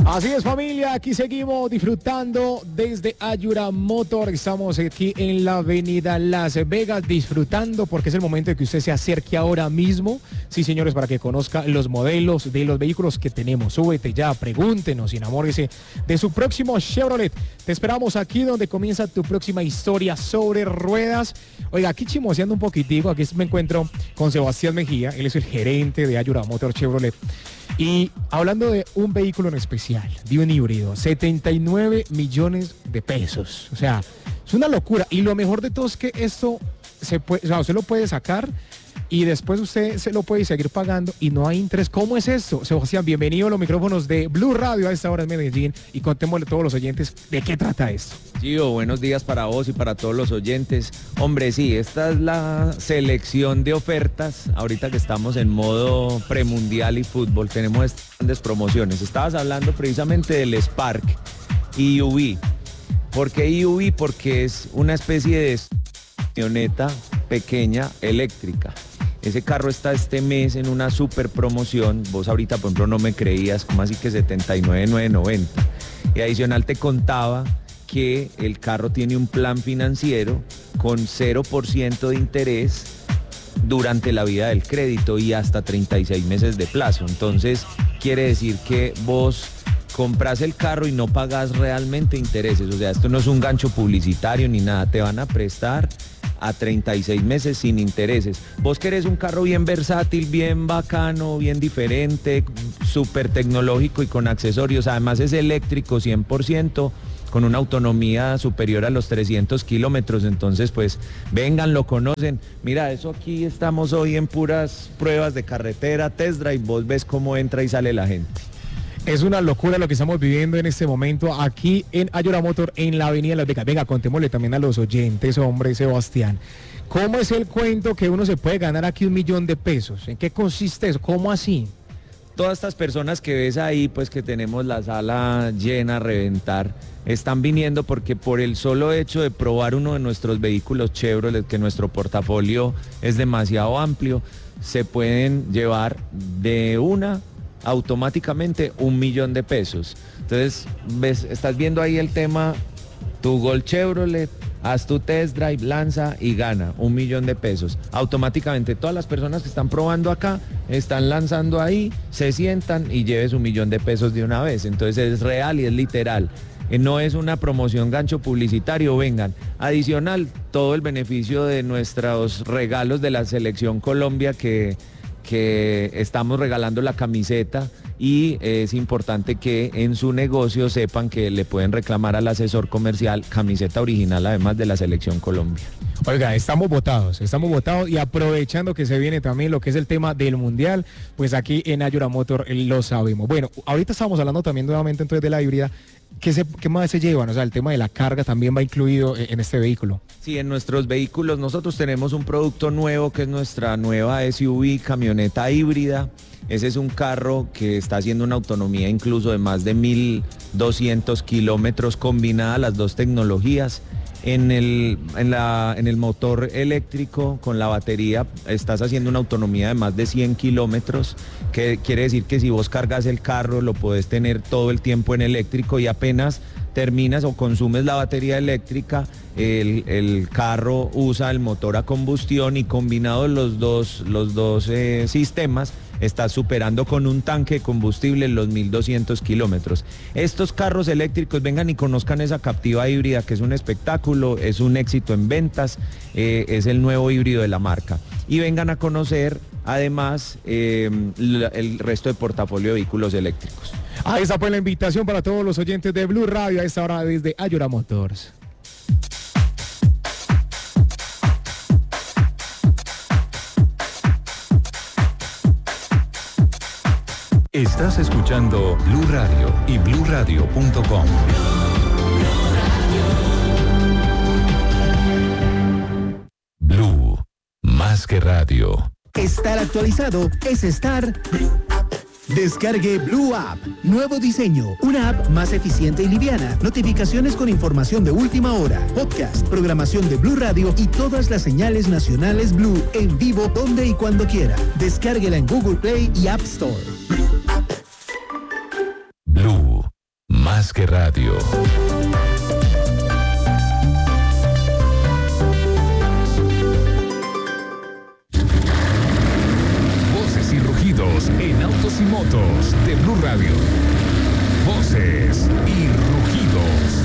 Así es, familia, aquí seguimos disfrutando desde Ayura Motor. Estamos aquí en la avenida Las Vegas disfrutando porque es el momento de que usted se acerque ahora mismo. Sí, señores, para que conozca los modelos de los vehículos que tenemos. Súbete ya, pregúntenos y enamórese de su próximo Chevrolet. Te esperamos aquí donde comienza tu próxima historia sobre ruedas. Oiga, aquí chimoseando un poquitico, aquí me encuentro con Sebastián Mejía. Él es el gerente de Ayura Motor Chevrolet. Y hablando de un vehículo en especial, de un híbrido, 79 millones de pesos. O sea, es una locura. Y lo mejor de todo es que esto usted lo puede sacar y después usted se lo puede seguir pagando y no hay interés. ¿Cómo es esto? Sebastián, bienvenido a los micrófonos de Blue Radio a esta hora en Medellín y contémosle a todos los oyentes de qué trata esto. Gio, buenos días para vos y para todos los oyentes. Hombre, sí, esta es la selección de ofertas. Ahorita que estamos en modo premundial y fútbol, tenemos estas grandes promociones. Estabas hablando precisamente del Spark EUV. ¿Por qué EUV? Porque es una especie de camioneta pequeña eléctrica. Ese carro está este mes en una super promoción. Vos ahorita, por ejemplo, no me creías, como así que 79,990. Y adicional te contaba que el carro tiene un plan financiero con 0% de interés durante la vida del crédito y hasta 36 meses de plazo. Entonces, quiere decir que vos compras el carro y no pagas realmente intereses. O sea, esto no es un gancho publicitario ni nada. Te van a prestar a 36 meses sin intereses. Vos querés un carro bien versátil, bien bacano, bien diferente, súper tecnológico y con accesorios. Además es eléctrico 100%, con una autonomía superior a los 300 kilómetros. Entonces, pues, vengan, lo conocen. Mira, eso aquí estamos hoy en puras pruebas de carretera, test drive. Vos ves cómo entra y sale la gente. Es una locura lo que estamos viviendo en este momento aquí en Ayura Motor, en la avenida Las Vegas. Venga, contémosle también a los oyentes, hombre, Sebastián. ¿Cómo es el cuento que uno se puede ganar aquí 1 millón de pesos? ¿En qué consiste eso? ¿Cómo así? Todas estas personas que ves ahí, pues que tenemos la sala llena a reventar, están viniendo porque por el solo hecho de probar uno de nuestros vehículos Chevrolet, que nuestro portafolio es demasiado amplio, se pueden llevar de una automáticamente 1 millón de pesos. Entonces, estás viendo ahí el tema, tu Gol Chevrolet, haz tu test drive, lanza y gana 1 millón de pesos. Automáticamente todas las personas que están probando acá están lanzando ahí, se sientan y lleves 1 millón de pesos de una vez. Entonces es real y es literal. No es una promoción gancho publicitario, vengan. Adicional, todo el beneficio de nuestros regalos de la Selección Colombia que estamos regalando la camiseta y es importante que en su negocio sepan que le pueden reclamar al asesor comercial camiseta original además de la Selección Colombia. Oiga, estamos votados y aprovechando que se viene también lo que es el tema del Mundial, pues aquí en Ayura Motor lo sabemos. Bueno, ahorita estamos hablando también nuevamente entonces de la híbrida. ¿Qué más se llevan? O sea, el tema de la carga también va incluido en este vehículo. Sí, en nuestros vehículos nosotros tenemos un producto nuevo que es nuestra nueva SUV camioneta híbrida. Ese es un carro que está haciendo una autonomía incluso de más de 1.200 kilómetros combinada las dos tecnologías. En el motor eléctrico con la batería estás haciendo una autonomía de más de 100 kilómetros, que quiere decir que si vos cargas el carro lo podés tener todo el tiempo en eléctrico y apenas terminas o consumes la batería eléctrica, el carro usa el motor a combustión y combinados los dos sistemas está superando con un tanque de combustible los 1.200 kilómetros. Estos carros eléctricos, vengan y conozcan esa Captiva híbrida, que es un espectáculo, es un éxito en ventas, es el nuevo híbrido de la marca. Y vengan a conocer además el resto de portafolio de vehículos eléctricos. Ahí está pues la invitación para todos los oyentes de Blue Radio a esta hora desde Ayura Motors. Estás escuchando Blue Radio y BlueRadio.com. Blue, más que radio. Estar actualizado es estar... Descargue Blue App. Nuevo diseño. Una app más eficiente y liviana. Notificaciones con información de última hora. Podcast, programación de Blue Radio y todas las señales nacionales Blue en vivo donde y cuando quiera. Descárguela en Google Play y App Store. Blue, Más que radio. Voces y rugidos en autos y motos de Blue Radio. Voces y rugidos.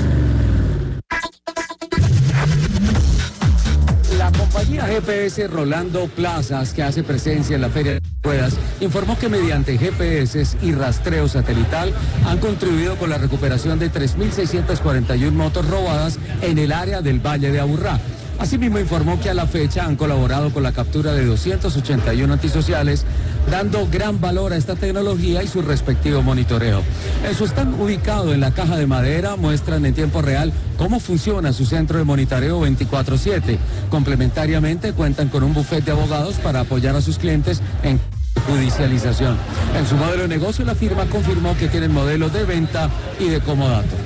La compañía GPS Rolando Plazas, que hace presencia en la Feria de Ruedas, informó que mediante GPS y rastreo satelital han contribuido con la recuperación de 3.641 motos robadas en el área del Valle de Aburrá. Asimismo informó que a la fecha han colaborado con la captura de 281 antisociales, dando gran valor a esta tecnología y su respectivo monitoreo. En su stand ubicado en la Caja de Madera muestran en tiempo real cómo funciona su centro de monitoreo 24/7. Complementariamente cuentan con un bufete de abogados para apoyar a sus clientes en judicialización. En su modelo de negocio, la firma confirmó que tienen modelos de venta y de comodato.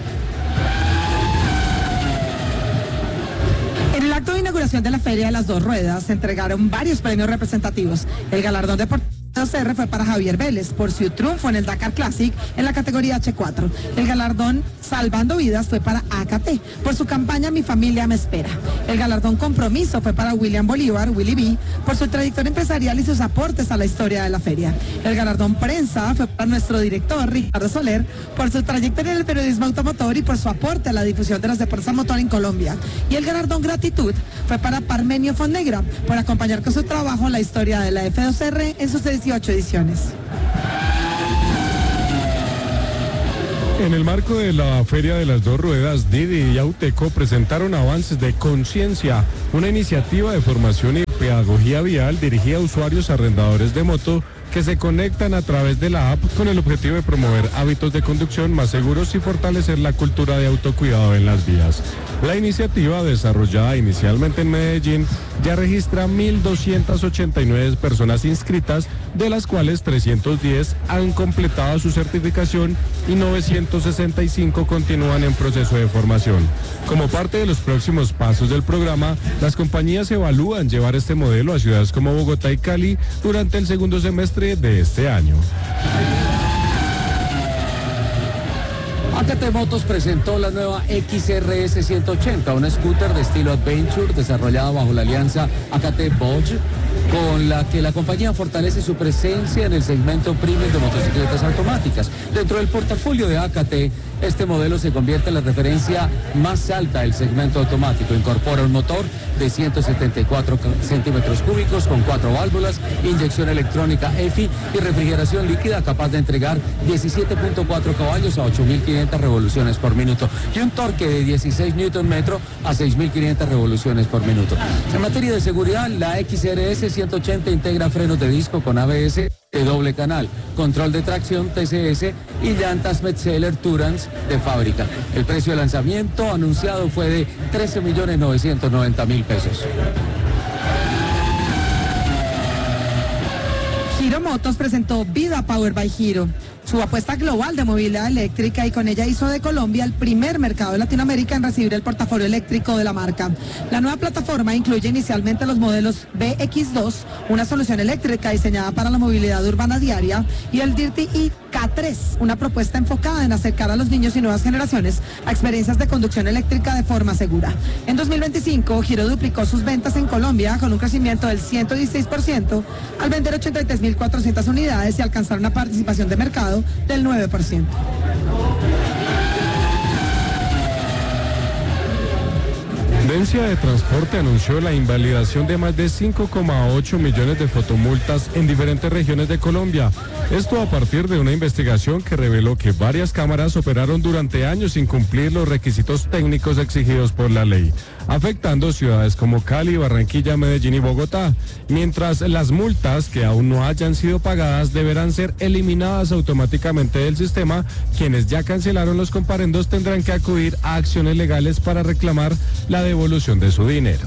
En el acto de inauguración de la Feria de las Dos Ruedas se entregaron varios premios representativos. El galardón deportivo CR fue para Javier Vélez por su triunfo en el Dakar Classic en la categoría H4. El galardón Salvando Vidas fue para AKT por su campaña Mi Familia Me Espera. El galardón Compromiso fue para William Bolívar, Willy B, por su trayectoria empresarial y sus aportes a la historia de la feria. El galardón Prensa fue para nuestro director Ricardo Soler por su trayectoria en el periodismo automotor y por su aporte a la difusión de los deportes a motor en Colombia. Y el galardón Gratitud fue para Parmenio Fonnegra por acompañar con su trabajo la historia de la F2R en sus 18 ediciones. En el marco de la Feria de las Dos Ruedas, Didi y Auteco presentaron Avances de Conciencia, una iniciativa de formación y pedagogía vial dirigida a usuarios arrendadores de moto que se conectan a través de la app con el objetivo de promover hábitos de conducción más seguros y fortalecer la cultura de autocuidado en las vías. La iniciativa, desarrollada inicialmente en Medellín, ya registra 1.289 personas inscritas, de las cuales 310 han completado su certificación y 965 continúan en proceso de formación. Como parte de los próximos pasos del programa, las compañías evalúan llevar este modelo a ciudades como Bogotá y Cali durante el segundo semestre de este año. AKT Motos presentó la nueva XRS 180, una scooter de estilo Adventure desarrollada bajo la alianza AKT-Bosch, con la que la compañía fortalece su presencia en el segmento premium de motocicletas automáticas. Dentro del portafolio de AKT, este modelo se convierte en la referencia más alta del segmento automático. Incorpora un motor de 174 centímetros cúbicos con 4 válvulas, inyección electrónica EFI y refrigeración líquida capaz de entregar 17.4 caballos a 8.500 revoluciones por minuto y un torque de 16 Nm a 6.500 revoluciones por minuto. En materia de seguridad, la XRS 180 integra frenos de disco con ABS de doble canal, control de tracción TCS y llantas Metzeler Tourance de fábrica. El precio de lanzamiento anunciado fue de 13.990.000 pesos. Giro Motos presentó Vida Power by Giro, su apuesta global de movilidad eléctrica, y con ella hizo de Colombia el primer mercado de Latinoamérica en recibir el portafolio eléctrico de la marca. La nueva plataforma incluye inicialmente los modelos BX2, una solución eléctrica diseñada para la movilidad urbana diaria, y el Dirty K3, una propuesta enfocada en acercar a los niños y nuevas generaciones a experiencias de conducción eléctrica de forma segura. En 2025, Giro duplicó sus ventas en Colombia con un crecimiento del 116% al vender 83.400 unidades y alcanzar una participación de mercado del 9%. Dencia de Transporte anunció la invalidación de más de 5,8 millones de fotomultas en diferentes regiones de Colombia. Esto a partir de una investigación que reveló que varias cámaras operaron durante años sin cumplir los requisitos técnicos exigidos por la ley, afectando ciudades como Cali, Barranquilla, Medellín y Bogotá, mientras las multas que aún no hayan sido pagadas deberán ser eliminadas automáticamente del sistema. Quienes ya cancelaron los comparendos tendrán que acudir a acciones legales para reclamar la devolución de su dinero.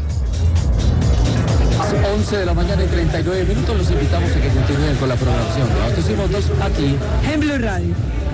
A las 11 de la mañana y 39 minutos los invitamos a que continúen con la programación de Autos y Motos aquí En Blue Radio.